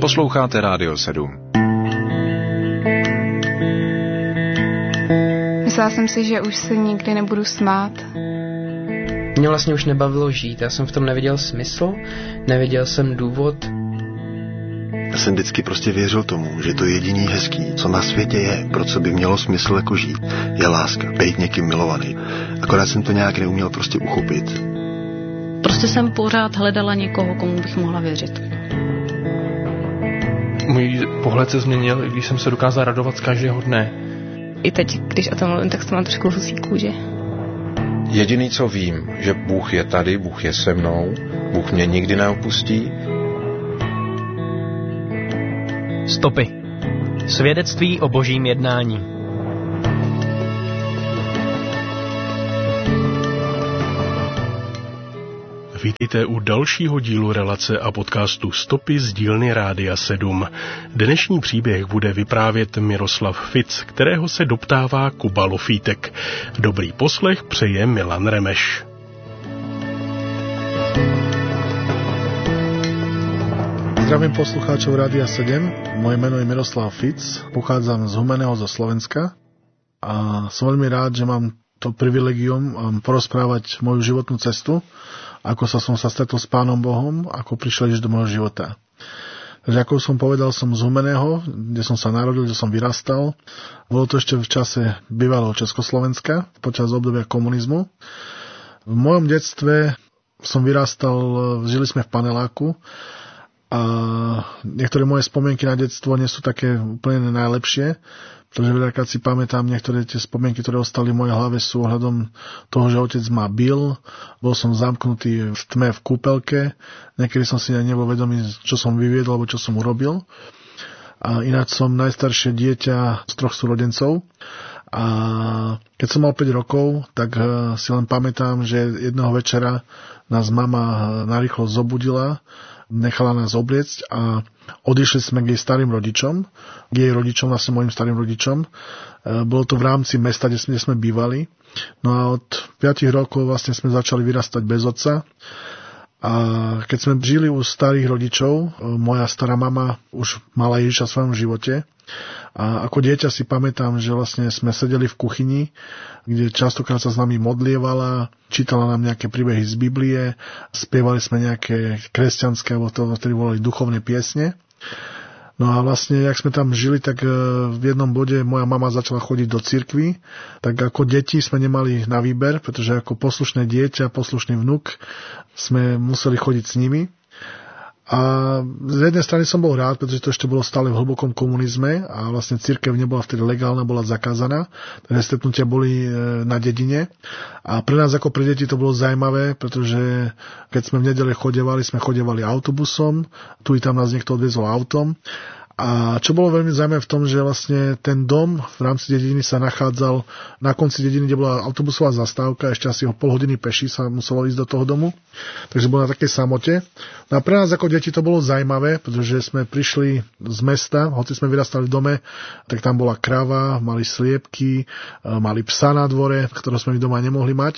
Posloucháte Rádio 7. Myslela jsem si, že už se nikdy nebudu smát. Mě vlastně už nebavilo žít, já jsem v tom neviděl smysl, neviděl jsem důvod. Já jsem vždycky prostě věřil tomu, že to jediný hezký, co na světě je, pro co by mělo smysl jako žít, je láska, být někým milovaný. Akorát jsem to nějak neuměl prostě uchopit. Prostě jsem pořád hledala někoho, komu bych mohla věřit. Můj pohled se změnil, když jsem se dokázal radovat z každého dne. I teď, když o tom mluvím, tak to mám trošku husí kůže. Jediný, co vím, že Bůh je tady, Bůh je se mnou, Bůh mě nikdy neopustí. Stopy. Svědectví o božím jednání. Vítejte u dalšího dílu relace a podcastu Stopy z dílny Rádia 7. Dnešní příběh bude vyprávět Miroslav Fic, kterého se doptává Kuba Lofítek. Dobrý poslech přeje Milan Remeš. Zdravím poslucháčov Rádia 7. Moje meno je Miroslav Fic, pochádzam z Humenného zo Slovenska a som veľmi rád, že mám to privilegium porozprávať moju životnú cestu, ako som sa stretol s Pánom Bohom, ako prišiel Ježiš do môjho života. Takže ako som povedal, som z Humenného, kde som sa narodil, kde som vyrastal. Bolo to ešte v čase bývalého Československa, počas obdobia komunizmu. V mojom detstve som vyrastal, žili sme v paneláku a niektoré moje spomienky na detstvo nie sú také úplne najlepšie, pretože veľakrát si pamätám, niektoré tie spomienky, ktoré ostali v mojej hlave, sú ohľadom toho, že otec ma bil, bol som zamknutý v tme v kúpelke, niekedy som si aj nebol vedomý, čo som vyviedol, alebo čo som urobil. A ináč som najstaršie dieťa z 3 súrodencov. A keď som mal 5 rokov, tak si len pamätám, že jedného večera nás mama narýchlo zobudila, nechala nás obliecť a odišli sme k jej starým rodičom, k jej rodičom, vlastne mojim starým rodičom. Bolo to v rámci mesta, kde sme bývali. No a od 5 rokov vlastne sme začali vyrastať bez otca. A keď sme žili u starých rodičov, moja stará mama už mala Ježiša v svojom živote. A ako dieťa si pamätám, že vlastne sme sedeli v kuchyni, kde častokrát sa s nami modlievala, čítala nám nejaké príbehy z Biblie, spievali sme nejaké kresťanské, alebo to vtedy volali duchovné piesne. No a vlastne, jak sme tam žili, tak v jednom bode moja mama začala chodiť do cirkvi, tak ako deti sme nemali na výber, pretože ako poslušné dieťa, poslušný vnuk sme museli chodiť s nimi. A z jednej strany som bol rád, pretože to ešte bolo stále v hlbokom komunizme a vlastne cirkev nebola vtedy legálna, bola zakázaná. Takže stretnutia boli na dedine. A pre nás ako pre deti to bolo zaujímavé, pretože keď sme v nedele sme chodevali autobusom, tu i tam nás niekto odviezol autom. A čo bolo veľmi zaujímavé v tom, že vlastne ten dom v rámci dediny sa nachádzal na konci dediny, kde bola autobusová zastávka, ešte asi o pol hodiny peši sa muselo ísť do toho domu, takže bolo na takej samote. No a pre nás ako deti to bolo zaujímavé, pretože sme prišli z mesta, hoci sme vyrastali v dome, tak tam bola krava, mali sliepky, mali psa na dvore, ktorého sme doma nemohli mať.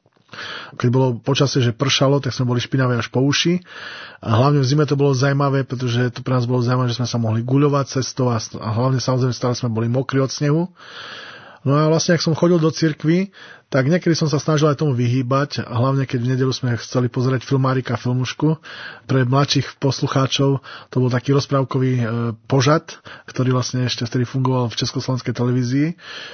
Keď bolo počasie, že pršalo, tak sme boli špinavé až po uši. A hlavne v zime to bolo zaujímavé, pretože to pre nás bolo zaujímavé, že sme sa mohli guľovať, cestovať a hlavne samozrejme stále sme boli mokrí od snehu. No a vlastne, ak som chodil do cirkvi, tak niekedy som sa snažil aj tomu vyhýbať, a hlavne keď v nedeľu sme chceli pozerať filmárika filmušku. Pre mladších poslucháčov to bol taký rozprávkový pořad, ktorý vlastne ešte vtedy fungoval v československej televízii.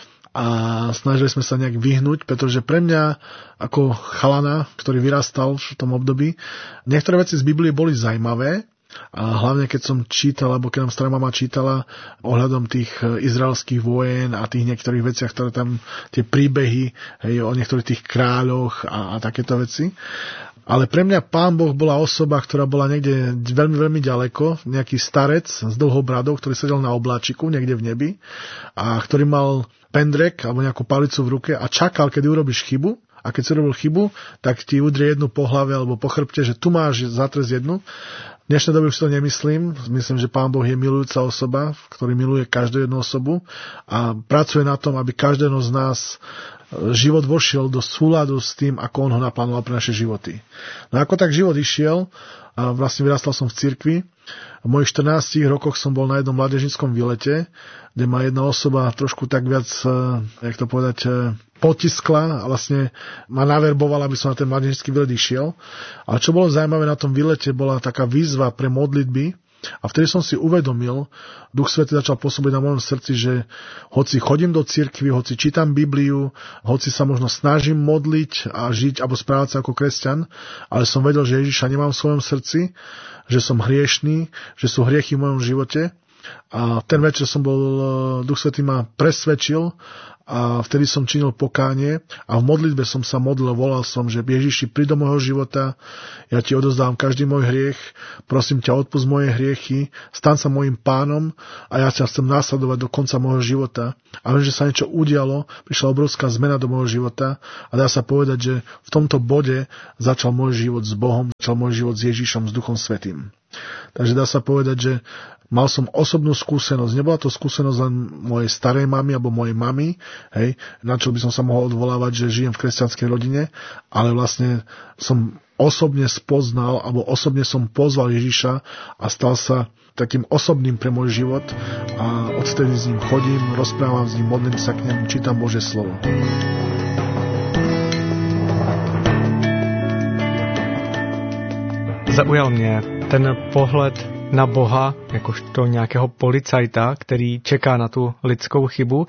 A snažili sme sa nejak vyhnúť, pretože pre mňa ako chalana, ktorý vyrastal v tom období, niektoré veci z Biblie boli zaujímavé a hlavne keď som čítal, alebo keď nám stará mama čítala ohľadom tých izraelských vojen a tých niektorých veciach, ktoré tam, tie príbehy, hej, o niektorých tých kráľoch a takéto veci. Ale pre mňa Pán Boh bola osoba, ktorá bola niekde veľmi, veľmi ďaleko, nejaký starec s dlhou bradou, ktorý sedel na obláčiku niekde v nebi a ktorý mal pendrek alebo nejakú palicu v ruke a čakal, kedy urobíš chybu a keď si robil chybu, tak ti udrie jednu po hlave alebo po chrbte, že tu máš za trest jednu. V dnešnej dobe už to nemyslím. Myslím, že Pán Boh je milujúca osoba, ktorý miluje každú jednu osobu a pracuje na tom, aby každého z nás život vošiel do súladu s tým, ako on ho naplánoval pre naše životy. No ako tak život išiel, a vlastne vyrastal som v cirkvi. V mojich 14 rokoch som bol na jednom mládežníckom výlete, kde ma jedna osoba trošku tak viac, jak to povedať, potiskla a vlastne ma naverbovala, aby som na ten mládežnícky výlet išiel. A čo bolo zaujímavé na tom výlete, bola taká výzva pre modlitby. A vtedy som si uvedomil, Duch Svätý začal pôsobiť na mojom srdci, že hoci chodím do cirkvi, hoci čítam Bibliu, hoci sa možno snažím modliť a žiť alebo správať sa ako kresťan, ale som vedel, že Ježiša nemám v svojom srdci, že som hriešný, že sú hriechy v mojom živote. A ten večer Duch Svätý ma presvedčil a vtedy som činil pokánie a v modlitbe som sa modlil, volal som, že Ježiši, príď do môjho života, ja ti odovzdám každý môj hriech, prosím ťa, odpusť moje hriechy, staň sa môjim pánom a ja ťa chcem následovať do konca môjho života. A viem, že sa niečo udialo, prišla obrovská zmena do môjho života a dá sa povedať, že v tomto bode začal môj život s Bohom, začal môj život s Ježišom, s Duchom Svätým. Takže dá sa povedať, že mal som osobnú skúsenosť. Nebola to skúsenosť len mojej starej mamy alebo mojej mamy, hej, na čo by som sa mohol odvolávať, že žijem v kresťanskej rodine, ale vlastne som osobne spoznal alebo osobne som pozval Ježiša a stal sa takým osobným pre môj život a odtedy s ním chodím, rozprávam s ním, modlím sa k nemu, čítam Božie slovo. Zaujal mě ten pohled na Boha, jakožto nějakého policajta, který čeká na tu lidskou chybu.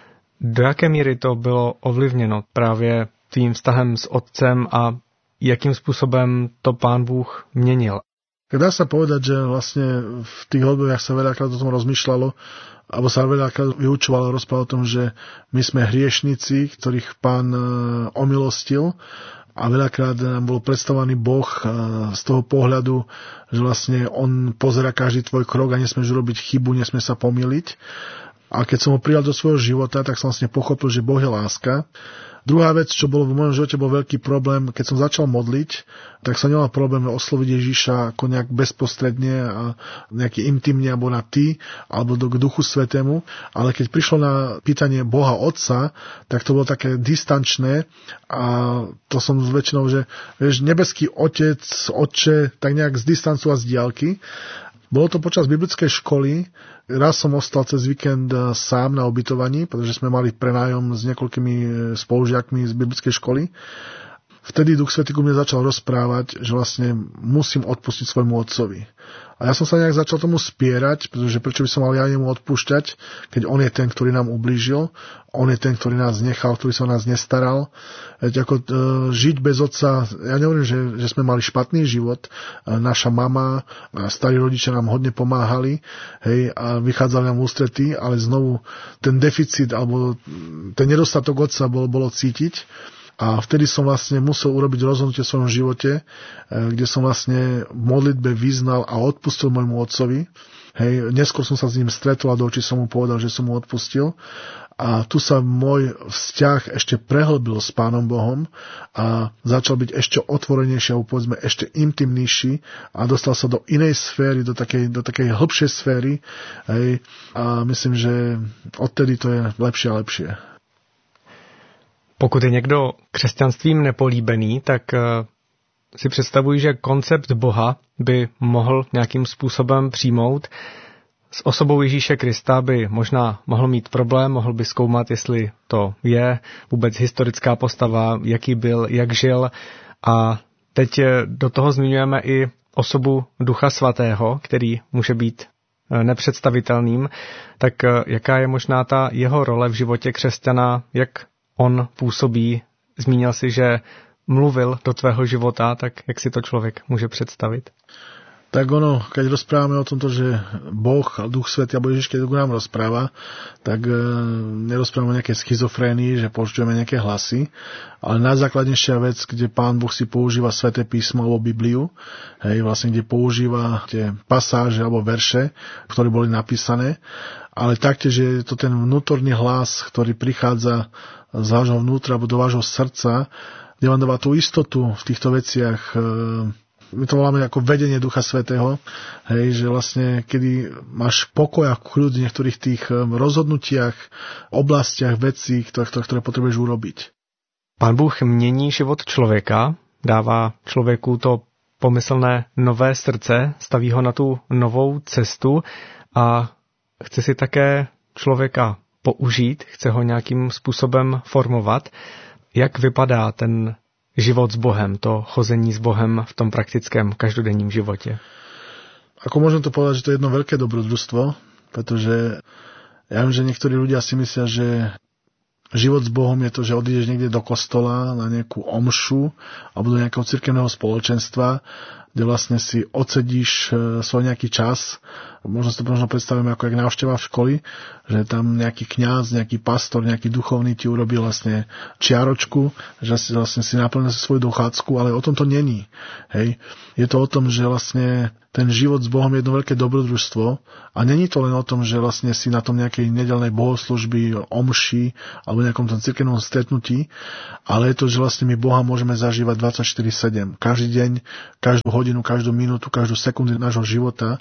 Do jaké míry to bylo ovlivněno právě tvým vztahem s otcem a jakým způsobem to Pán Bůh měnil? Dá sa povedať, že vlastne v tých obdobiach sa veľakrát o tom rozmýšľalo, alebo sa veľakrát vyučovalo, rozprávalo o tom, že my sme hriešnici, ktorých Pán omilostil. A veľakrát nám bol predstavovaný Boh z toho pohľadu, že vlastne on pozerá každý tvoj krok a nesmieš urobiť chybu, nesmieš sa pomýliť. A keď som ho prijal do svojho života, tak som vlastne pochopil, že Boh je láska. Druhá vec, čo bolo v mojom živote, bol veľký problém, keď som začal modliť, tak som nemal problém osloviť Ježiša ako nejak bezprostredne a nejaký intimne, alebo na ty, alebo k Duchu Svätému, ale keď prišlo na pýtanie Boha Otca, tak to bolo také distančné a to som väčšinou, že vieš, nebeský Otec, Otče, tak nejak z distancu a z diaľky. Bolo to počas biblickej školy. Raz som ostal cez víkend sám na ubytovaní, pretože sme mali prenájom s niekoľkými spolužiakmi z biblickej školy. Vtedy Duch Svätý ku mne začal rozprávať, že vlastne musím odpustiť svojmu otcovi. A ja som sa nejak začal tomu spierať, pretože prečo by som mal ja nemu odpúšťať, keď on je ten, ktorý nám ublížil, on je ten, ktorý nás nechal, ktorý sa o nás nestaral. Veď ako žiť bez otca, ja nehovorím, že sme mali špatný život, naša mama a starí rodičia nám hodne pomáhali, hej, a vychádzali nám v ústretí, ale znovu ten deficit alebo ten nedostatok otca bolo cítiť. A vtedy som vlastne musel urobiť rozhodnutie v svojom živote, kde som vlastne v modlitbe vyznal a odpustil môjmu otcovi. Hej, neskôr som sa s ním stretol a do očí som mu povedal, že som mu odpustil. A tu sa môj vzťah ešte prehlbil s Pánom Bohom a začal byť ešte otvorenejší a povedzme ešte intimnejší a dostal sa do inej sféry, do takej hĺbšej sféry. Hej, a myslím, že odtedy to je lepšie a lepšie. Pokud je někdo křesťanstvím nepolíbený, tak si představuji, že koncept Boha by mohl nějakým způsobem přijmout. S osobou Ježíše Krista by možná mohl mít problém, mohl by zkoumat, jestli to je vůbec historická postava, jaký byl, jak žil. A teď do toho zmiňujeme i osobu Ducha Svatého, který může být nepředstavitelným. Tak jaká je možná ta jeho role v životě křesťana, jak on působí? Zmínil si, že mluvil do tvého života, tak jak si to člověk může představit? Tak ono, keď rozprávame o tomto, že Boh a Duch Svätý alebo Ježiš, keď nám rozpráva, tak nerozprávame o nejakej schizofrénii, že počujeme nejaké hlasy, ale najzákladnejšia vec, kde Pán Boh si používa Sväté písmo alebo Bibliu, hej, vlastne kde používa tie pasáže alebo verše, ktoré boli napísané, ale taktiež je to ten vnútorný hlas, ktorý prichádza z vášho vnútra alebo do vášho srdca kde vám dáva tú istotu v týchto veciach. My to voláme ako vedenie Ducha Svätého, hej, že vlastne, kedy máš pokoj a kľud v niektorých tých rozhodnutiach, oblastiach, vecí, ktoré potrebuješ urobiť. Pán Bůh mění život člověka, dává člověku to pomyslné nové srdce, staví ho na tu novou cestu a chce si také člověka použít, chce ho nějakým způsobem formovat. Jak vypadá ten život s Bohem, to chození s Bohem v tom praktickém každodenním životě? Ako môžem to povedať, že to je jedno veľké dobrodružstvo, pretože ja viem, že niektorí ľudia si myslia, že život s Bohom je to, že odídeš niekde do kostola na nejakú omšu alebo do nejakého cirkevného spoločenstva, kde vlastne si odsedíš svoj nejaký čas. Možno si to predstavíme ako jak návšteva v školy, že tam nejaký kňaz, nejaký pastor, nejaký duchovný ti urobí vlastne čiaročku, že vlastne si naplňa svoju dochádzku, ale o tom to není. Hej. Je to o tom, že vlastne ten život s Bohom je jedno veľké dobrodružstvo a není to len o tom, že vlastne si na tom nejakej nedeľnej bohoslúžby, omši alebo nejakom tom cirkevnom stretnutí, ale je to, že vlastne my Boha môžeme zažívať 24/7. Každý deň, každú hodinu, každú minútu, každú sekundu nášho života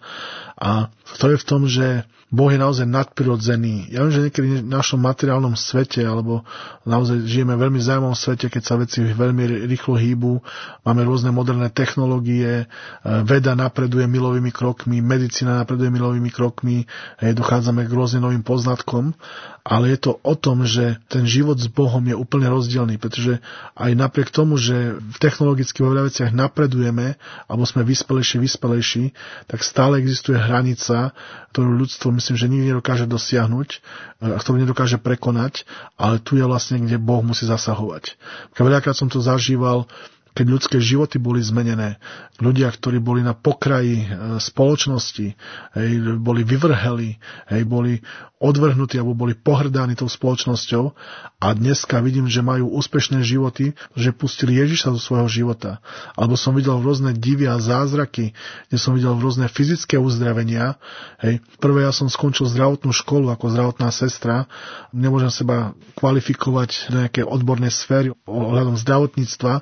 a to je v tom, že Boh je naozaj nadprirodzený. Ja viem, že niekedy v našom materiálnom svete, alebo naozaj žijeme v veľmi zaujímavom svete, keď sa veci veľmi rýchlo hýbu, máme rôzne moderné technológie, veda napreduje milovými krokmi, medicína napreduje milovými krokmi, dochádzame k rôznym novým poznatkom, ale je to o tom, že ten život s Bohom je úplne rozdielný, pretože aj napriek tomu, že v technologicky vo veľa veciach napredujeme, alebo sme vyspelejší, tak stále existuje hranica, ktorú ľudstvo myslím, že nikdy nedokáže dosiahnuť, ktorú nedokáže prekonať, ale tu je vlastne, kde Boh musí zasahovať. Veľakrát som to zažíval, keď ľudské životy boli zmenené. Ľudia, ktorí boli na pokraji spoločnosti, boli vyvrheli, boli odvrhnutí alebo boli pohrdaní tou spoločnosťou a dneska vidím, že majú úspešné životy, že pustili Ježiša zo svojho života. Alebo som videl rôzne divy a zázraky, kde som videl rôzne fyzické uzdravenia. Prvé ja som skončil zdravotnú školu ako zdravotná sestra. Nemôžem seba kvalifikovať do nejakej odbornej sféry ohľadom zdravotníctva.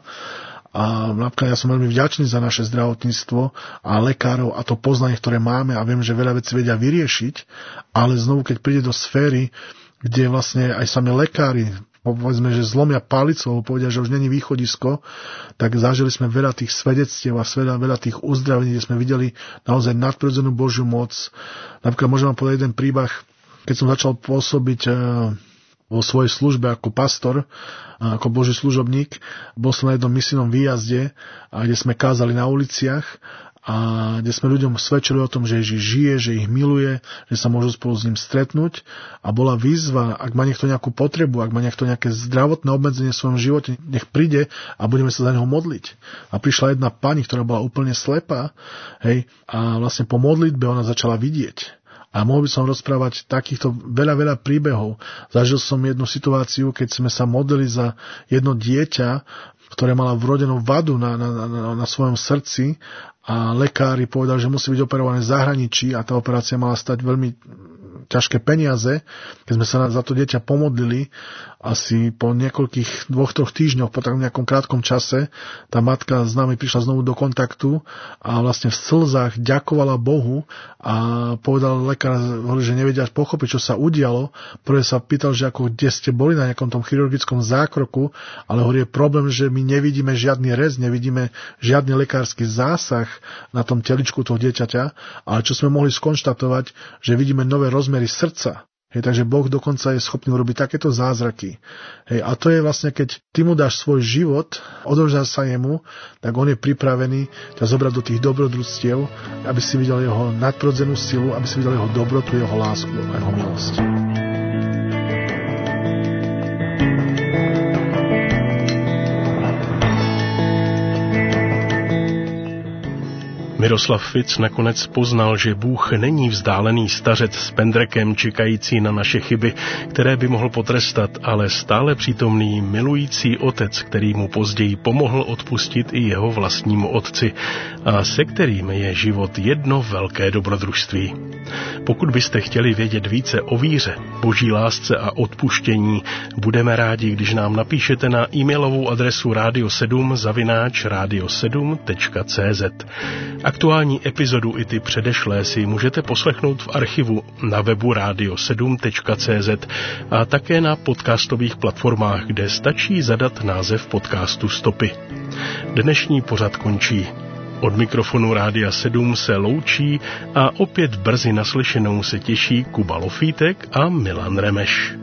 A napríklad ja som veľmi vďačný za naše zdravotníctvo a lekárov a to poznanie, ktoré máme a viem, že veľa vecí vedia vyriešiť, ale znovu, keď príde do sféry, kde vlastne aj sami lekári povedzme, že zlomia palicu, alebo povedia, že už není východisko, tak zažili sme veľa tých svedectiev a veľa tých uzdravení, kde sme videli naozaj nadprirodzenú Božiu moc. Napríklad môžem vám povedať jeden príbeh, keď som začal pôsobiť vo svojej službe ako pastor, ako Boží služobník. Bol som na jednom misijnom výjazde, kde sme kázali na uliciach a kde sme ľuďom svedčili o tom, že Ježiš žije, že ich miluje, že sa môžu spolu s ním stretnúť a bola výzva, ak má niekto nejakú potrebu, ak má niekto nejaké zdravotné obmedzenie v svojom živote, nech príde a budeme sa za neho modliť. A prišla jedna pani, ktorá bola úplne slepá, a vlastne po modlitbe ona začala vidieť. A mohol by som rozprávať takýchto veľa príbehov. Zažil som jednu situáciu, keď sme sa modlili za jedno dieťa, ktoré mala vrodenú vadu na svojom srdci a lekári povedali, že musí byť operované v zahraničí a tá operácia mala stať veľmi ťažké peniaze. Keď sme sa za to dieťa pomodlili, asi po niekoľkých 2-3 týždňoch, po takom nejakom krátkom čase, tá matka s nami prišla znovu do kontaktu a vlastne v slzách ďakovala Bohu a povedal lekár, že nevedia pochopiť, čo sa udialo. Prvé sa pýtal, že ako kde ste boli na nejakom tom chirurgickom zákroku, ale hovorí, je problém, že my nevidíme žiadny rez, nevidíme žiadny lekársky zásah na tom teličku toho dieťaťa, ale čo sme mohli skonštatovať, že vidíme nové rozmery srdca. Takže Boh dokonca je schopný urobiť takéto zázraky. A to je vlastne, keď ty mu dáš svoj život, odovzdáš sa jemu, tak on je pripravený ťa zobrať do tých dobrodružstiev, aby si videl jeho nadprirodzenú silu, aby si videl jeho dobrotu, jeho lásku a jeho milosť. Miroslav Fitz nakonec poznal, že Bůh není vzdálený stařec s pendrekem čekající na naše chyby, které by mohl potrestat, ale stále přítomný milující otec, který mu později pomohl odpustit i jeho vlastnímu otci a se kterým je život jedno velké dobrodružství. Pokud byste chtěli vědět více o víře, boží lásce a odpuštění, budeme rádi, když nám napíšete na e-mailovou adresu radio7@radio7.cz. Aktuální epizodu i ty předešlé si můžete poslechnout v archivu na webu radio7.cz a také na podcastových platformách, kde stačí zadat název podcastu Stopy. Dnešní pořad končí. Od mikrofonu Rádia 7 se loučí a opět brzy naslyšenou se těší Kuba Lofítek a Milan Remeš.